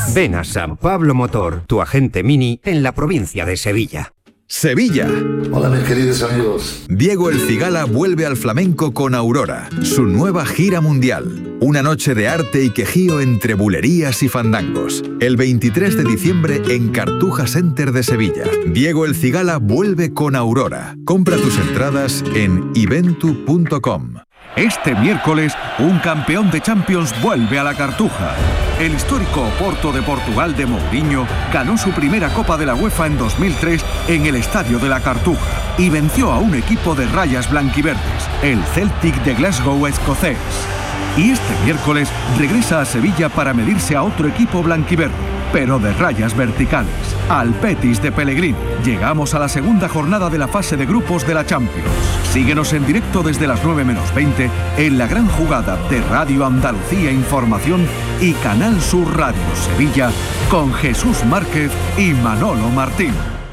Ven a San Pablo Motor, tu agente Mini en la provincia de Sevilla. Sevilla. Hola mis queridos amigos. Diego El Cigala vuelve al flamenco con Aurora, su nueva gira mundial. Una noche de arte y quejío entre bulerías y fandangos. El 23 de diciembre en Cartuja Center de Sevilla. Diego El Cigala vuelve con Aurora. Compra tus entradas en eventu.com. Este miércoles, un campeón de Champions vuelve a la Cartuja. El histórico Oporto de Portugal de Mourinho ganó su primera Copa de la UEFA en 2003 en el Estadio de la Cartuja y venció a un equipo de rayas blanquiverdes, el Celtic de Glasgow escocés. Y este miércoles regresa a Sevilla para medirse a otro equipo blanquiverde, pero de rayas verticales, al Betis de Pellegrini. Llegamos a la segunda jornada de la fase de grupos de la Champions. Síguenos en directo desde las 9:20 en la gran jugada de Radio Andalucía Información y Canal Sur Radio Sevilla con Jesús Márquez y Manolo Martín.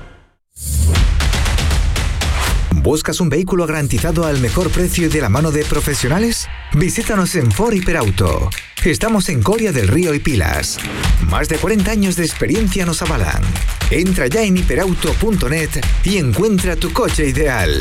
¿Buscas un vehículo garantizado al mejor precio y de la mano de profesionales? Visítanos en Ford Hiperauto. Estamos en Coria del Río y Pilas. Más de 40 años de experiencia nos avalan. Entra ya en hiperauto.net y encuentra tu coche ideal.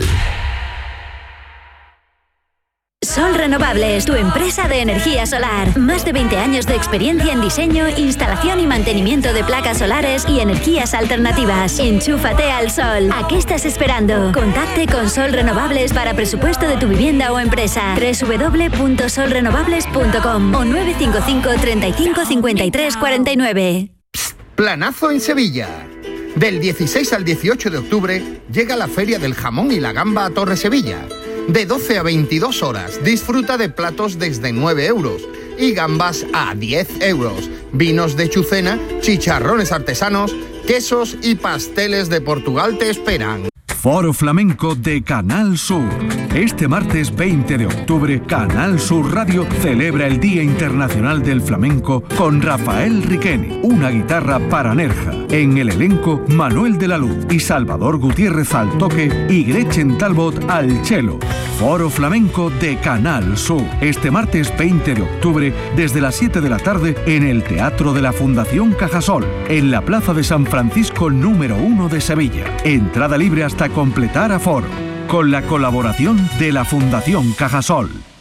Sol Renovables, tu empresa de energía solar. Más de 20 años de experiencia en diseño, instalación y mantenimiento de placas solares y energías alternativas. Enchúfate al sol. ¿A qué estás esperando? Contacte con Sol Renovables para presupuesto de tu vivienda o empresa. www.solrenovables.com o 955 35 53 49. Planazo en Sevilla. Del 16 al 18 de octubre llega la Feria del Jamón y la Gamba a Torre Sevilla. De 12 a 22 horas, disfruta de platos desde 9 euros y gambas a 10 euros, vinos de Chucena, chicharrones artesanos, quesos y pasteles de Portugal te esperan. Foro Flamenco de Canal Sur. Este martes 20 de octubre, Canal Sur Radio celebra el Día Internacional del Flamenco con Rafael Riqueni, una guitarra para Nerja. En el elenco, Manuel de la Luz y Salvador Gutiérrez al toque y Gretchen Talbot al cello. Foro Flamenco de Canal Sur. Este martes 20 de octubre, desde las 7 de la tarde, en el Teatro de la Fundación Cajasol, en la Plaza de San Francisco número 1 de Sevilla. Entrada libre hasta completar aforo, con la colaboración de la Fundación Cajasol.